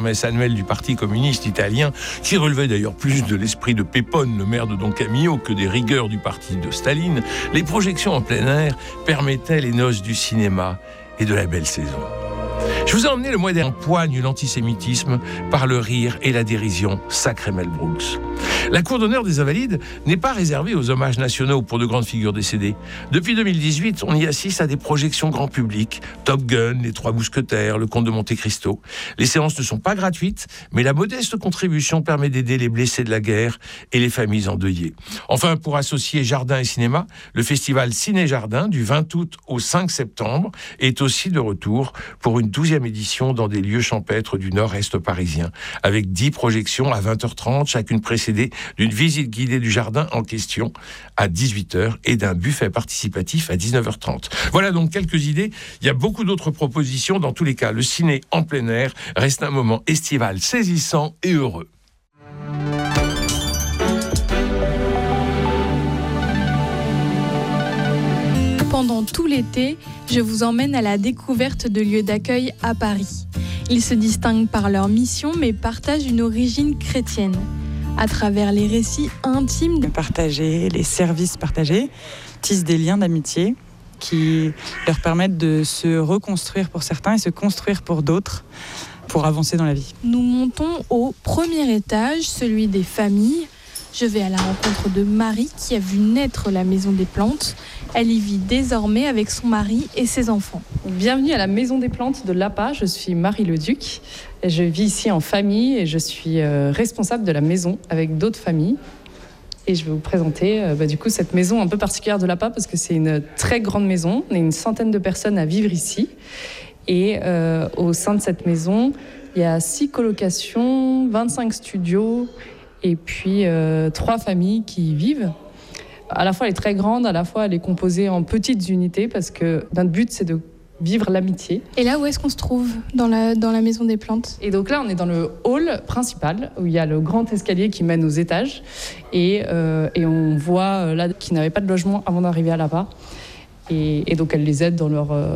kermesse annuelle du Parti communiste italien, qui relevait d'ailleurs plus de l'esprit de Pepone, le maire de Don Camillo, que des rigueurs du parti de Staline, les projections en plein air permettaient les noces du cinéma et de la belle saison. Je vous ai emmené le mois dernier empoigne l'antisémitisme par le rire et la dérision, sacré Mel Brooks. La Cour d'honneur des Invalides n'est pas réservée aux hommages nationaux pour de grandes figures décédées. Depuis 2018, on y assiste à des projections grand public, Top Gun, Les Trois Mousquetaires, Le Comte de Monte Cristo. Les séances ne sont pas gratuites, mais la modeste contribution permet d'aider les blessés de la guerre et les familles endeuillées. Enfin, pour associer jardin et cinéma, le festival Ciné-Jardin du 20 août au 5 septembre est aussi de retour pour une 12e édition dans des lieux champêtres du nord-est parisien, avec 10 projections à 20h30, chacune précédée d'une visite guidée du jardin en question à 18h et d'un buffet participatif à 19h30. Voilà donc quelques idées. Il y a beaucoup d'autres propositions. Dans tous les cas, le ciné en plein air reste un moment estival saisissant et heureux. Pendant tout l'été, je vous emmène à la découverte de lieux d'accueil à Paris. Ils se distinguent par leur mission, mais partagent une origine chrétienne. À travers les récits intimes partagés, les services partagés, tissent des liens d'amitié qui leur permettent de se reconstruire pour certains et se construire pour d'autres, pour avancer dans la vie. Nous montons au premier étage, celui des familles. Je vais à la rencontre de Marie qui a vu naître la Maison des Plantes. Elle y vit désormais avec son mari et ses enfants. Bienvenue à la Maison des Plantes de l'APA. Je suis Marie Leduc. Je vis ici en famille et je suis responsable de la maison avec d'autres familles. Et je vais vous présenter du coup cette maison un peu particulière de l'APA parce que c'est une très grande maison. On est une centaine de personnes à vivre ici. Et au sein de cette maison, il y a 6 colocations, 25 studios et puis 3 familles qui y vivent. À la fois, elle est très grande, à la fois, elle est composée en petites unités parce que notre but, c'est de vivre l'amitié. Et là, où est-ce qu'on se trouve dans la Maison des Plantes ? Et donc là, on est dans le hall principal où il y a le grand escalier qui mène aux étages et on voit là qu'ils n'avaient pas de logement avant d'arriver à l'APA. Et donc, elle les aide dans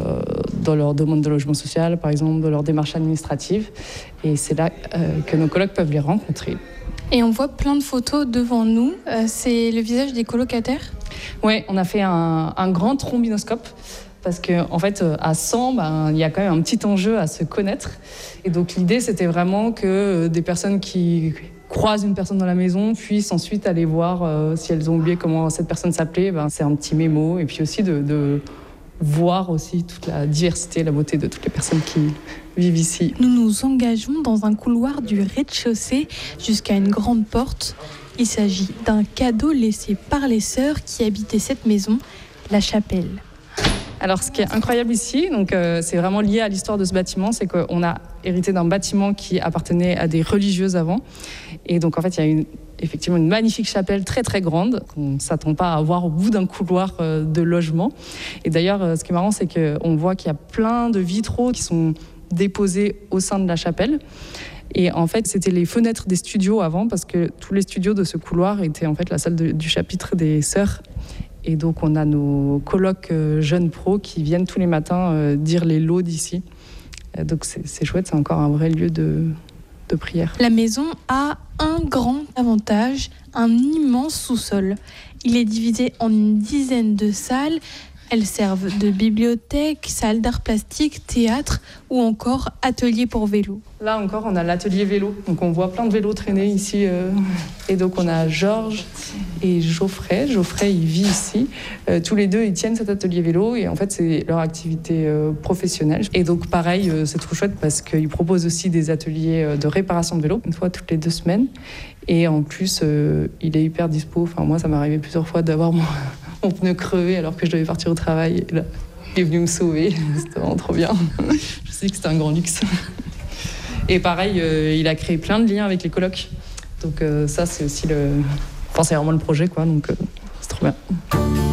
leur demande de logement social, par exemple, dans leur démarche administrative. Et c'est là que nos colocs peuvent les rencontrer. Et on voit plein de photos devant nous. C'est le visage des colocataires ? Oui, on a fait un grand trombinoscope. Parce qu'en fait, à 100, il y a quand même un petit enjeu à se connaître. Et donc, l'idée, c'était vraiment que des personnes qui croisent une personne dans la maison puissent ensuite aller voir si elles ont oublié comment cette personne s'appelait. C'est un petit mémo. Et puis aussi de voir aussi toute la diversité, la beauté de toutes les personnes qui vivent ici. Nous nous engageons dans un couloir du rez-de-chaussée jusqu'à une grande porte. Il s'agit d'un cadeau laissé par les sœurs qui habitaient cette maison, la chapelle. Alors, ce qui est incroyable ici, donc, c'est vraiment lié à l'histoire de ce bâtiment, c'est qu'on a hérité d'un bâtiment qui appartenait à des religieuses avant. Et donc, en fait, il y a effectivement une magnifique chapelle très, très grande qu'on ne s'attend pas à voir au bout d'un couloir de logement. Et d'ailleurs, ce qui est marrant, c'est qu'on voit qu'il y a plein de vitraux qui sont déposés au sein de la chapelle. Et en fait, c'était les fenêtres des studios avant, parce que tous les studios de ce couloir étaient en fait la salle du chapitre des sœurs. Et donc, on a nos colocs jeunes pros qui viennent tous les matins dire les lots d'ici. Donc, c'est chouette, c'est encore un vrai lieu de prière. La maison a un grand avantage, un immense sous-sol. Il est divisé en une dizaine de salles. Elles servent de bibliothèque, salle d'art plastique, théâtre ou encore atelier pour vélo. Là encore, on a l'atelier vélo. Donc on voit plein de vélos traîner ici. Et donc on a Georges et Geoffrey. Geoffrey, il vit ici. Tous les deux, ils tiennent cet atelier vélo. Et en fait, c'est leur activité professionnelle. Et donc pareil, c'est trop chouette parce qu'ils proposent aussi des ateliers de réparation de vélo, une fois toutes les 2 semaines. Et en plus, il est hyper dispo. Enfin, moi, ça m'est arrivé plusieurs fois d'avoir mon pneu crevé alors que je devais partir au travail. Et là, il est venu me sauver. C'était vraiment trop bien. Je sais que c'était un grand luxe. Et pareil, il a créé plein de liens avec les colocs. Donc ça, c'est aussi c'est vraiment le projet, quoi. Donc c'est trop bien.